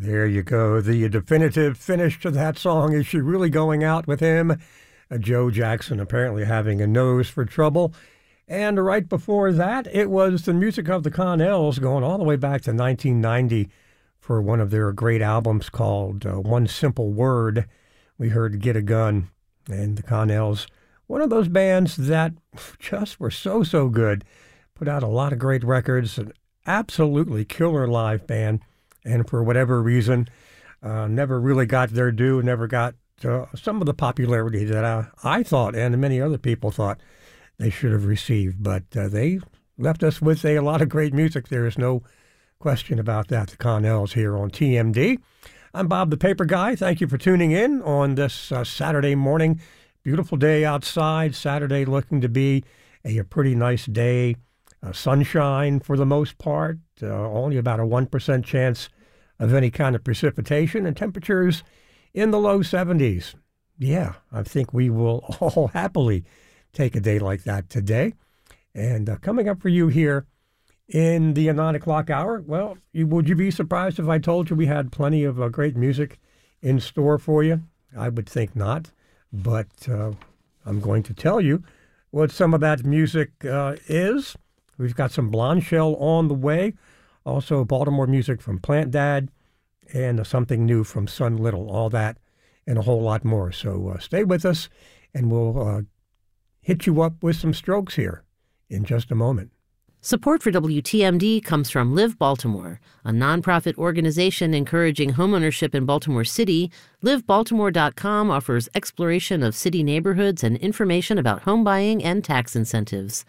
There you go. The definitive finish to that song. Is she really going out with him? Joe Jackson apparently having a nose for trouble. And right before that, it was the music of the Connells going all the way back to 1990 for one of their great albums called One Simple Word. We heard Get a Gun, and the Connells, one of those bands that just were so good. Put out a lot of great records, an absolutely killer live band. And for whatever reason, never really got their due, never got some of the popularity that I thought and many other people thought they should have received. But they left us with a lot of great music. There is no question about that. The Connells here on TMD. I'm Bob the Paper Guy. Thank you for tuning in on this Saturday morning. Beautiful day outside. Saturday looking to be a pretty nice day. Sunshine for the most part, only about a 1% chance of any kind of precipitation, and temperatures in the low 70s. Yeah, I think we will all happily take a day like that today. And coming up for you here in the 9 o'clock hour, well, would you be surprised if I told you we had plenty of great music in store for you? I would think not, but I'm going to tell you what some of that music is. We've got some Blonde Shell on the way, also Baltimore music from Plant Dad, and something new from Sun Little, all that and a whole lot more. So stay with us, and we'll hit you up with some strokes here in just a moment. Support for WTMD comes from Live Baltimore, a nonprofit organization encouraging homeownership in Baltimore City. LiveBaltimore.com offers exploration of city neighborhoods and information about home buying and tax incentives.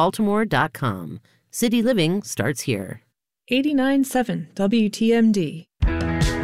LiveBaltimore.com. City living starts here. 89.7 WTMD.